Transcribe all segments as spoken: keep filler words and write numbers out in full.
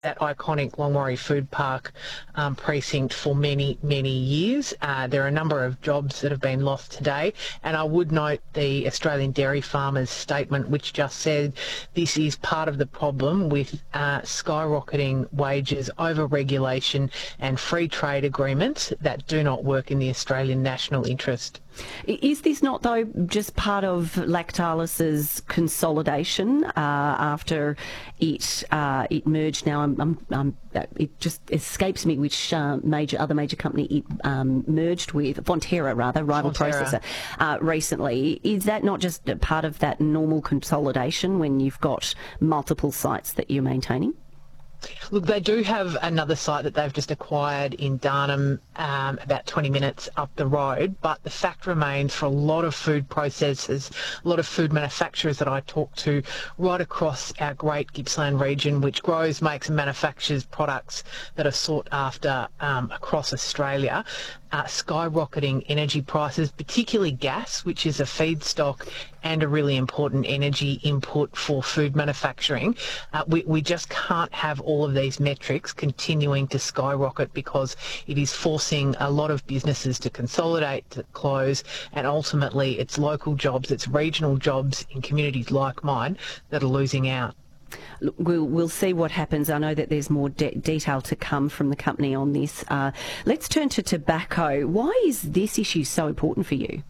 that iconic Longwarry Food Park um, precinct for many, many years. Uh, there are a number of jobs that have been lost today, and I would note the Australian Dairy Farmers statement, which just said this is part of the problem with uh, skyrocketing wages, over-regulation and free trade agreements that do not work in the Australian national interest. Is this not, though, just part of Lactalis's consolidation uh, after it uh, it merged? Now, I'm, I'm, I'm, it just escapes me which uh, major other major company it um, merged with, Fonterra rather, rival Fonterra. processor, uh, recently. Is that not just a part of that normal consolidation when you've got multiple sites that you're maintaining? Look, they do have another site that they've just acquired in Darnham, um, about twenty minutes up the road, but the fact remains for a lot of food processors, a lot of food manufacturers that I talk to right across our great Gippsland region, which grows, makes and manufactures products that are sought after um, across Australia, uh, skyrocketing energy prices, particularly gas, which is a feedstock and a really important energy input for food manufacturing. Uh, we, we just can't have all of these metrics continuing to skyrocket because it is forcing a lot of businesses to consolidate, to close, and ultimately it's local jobs, it's regional jobs in communities like mine that are losing out. Look, we'll, we'll see what happens. I know that there's more de- detail to come from the company on this. Uh, let's turn to tobacco. Why is this issue so important for you?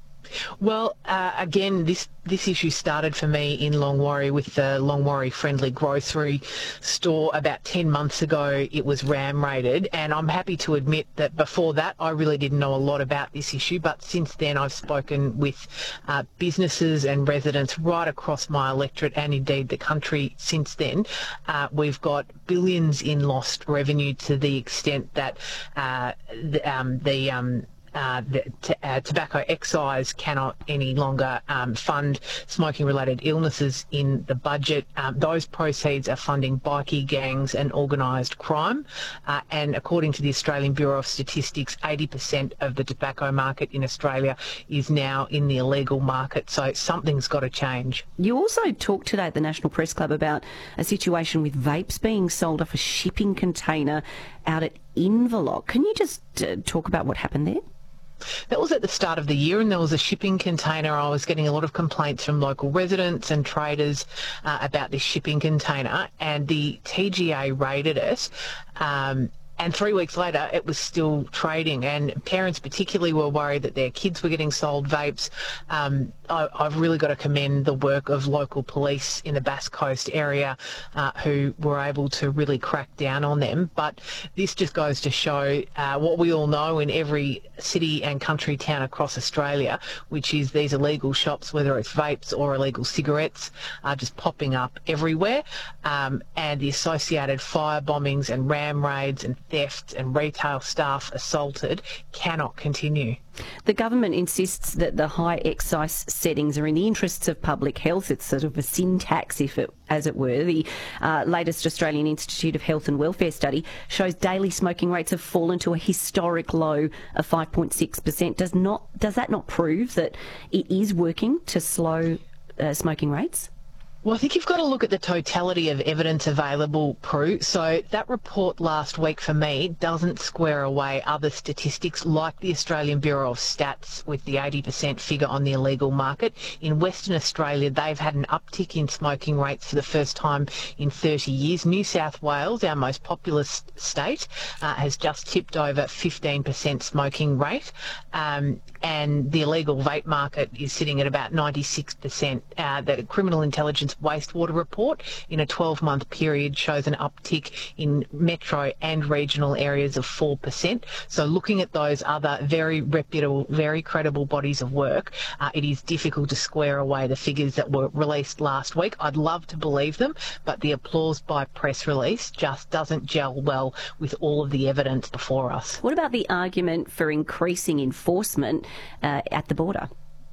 Well, uh, again, this this issue started for me in Longwarry with the Longwarry Friendly Grocery store about ten months ago. It was ram raided, and I'm happy to admit that before that I really didn't know a lot about this issue, but since then I've spoken with uh, businesses and residents right across my electorate and indeed the country since then. Uh, we've got billions in lost revenue to the extent that uh, the, um, the um, Uh, the t- uh, tobacco excise cannot any longer um, fund smoking-related illnesses in the budget. Um, those proceeds are funding bikie gangs and organised crime. Uh, and according to the Australian Bureau of Statistics, eighty percent of the tobacco market in Australia is now in the illegal market. So something's got to change. You also talked today at the National Press Club about a situation with vapes being sold off a shipping container out at Inverloch. Can you just uh, talk about what happened there? That was at the start of the year, and there was a shipping container. I was getting a lot of complaints from local residents and traders uh, about this shipping container, and the T G A raided it. Um, And three weeks later, it was still trading, and parents particularly were worried that their kids were getting sold vapes. Um, I, I've really got to commend the work of local police in the Bass Coast area uh, who were able to really crack down on them. But this just goes to show uh, what we all know in every city and country town across Australia, which is these illegal shops, whether it's vapes or illegal cigarettes, are just popping up everywhere. Um, and the associated fire bombings and ram raids and theft and retail staff assaulted cannot continue. The government insists that the high excise settings are in the interests of public health. It's sort of a sin tax, if it, as it were. The uh, latest Australian Institute of Health and Welfare study shows daily smoking rates have fallen to a historic low of five point six percent. Does not does that not prove that it is working to slow uh, smoking rates? Well, I think you've got to look at the totality of evidence available, Prue. So that report last week for me doesn't square away other statistics like the Australian Bureau of Stats with the eighty percent figure on the illegal market. In Western Australia, they've had an uptick in smoking rates for the first time in thirty years. New South Wales, our most populous state, uh, has just tipped over fifteen percent smoking rate. Um, and the illegal vape market is sitting at about ninety-six percent. Uh, the Criminal Intelligence Wastewater report in a twelve-month period shows an uptick in metro and regional areas of four percent. So looking at those other very reputable, very credible bodies of work, uh, it is difficult to square away the figures that were released last week. I'd love to believe them, but the applause by press release just doesn't gel well with all of the evidence before us. What about the argument for increasing enforcement uh, at the border?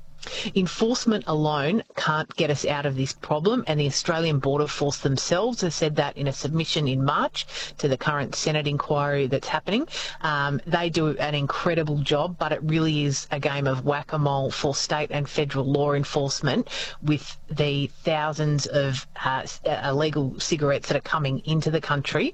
Enforcement alone can't get us out of this problem, and the Australian Border Force themselves have said that in a submission in March to the current Senate inquiry that's happening. Um, they do an incredible job, but it really is a game of whack-a-mole for state and federal law enforcement with the thousands of uh, illegal cigarettes that are coming into the country.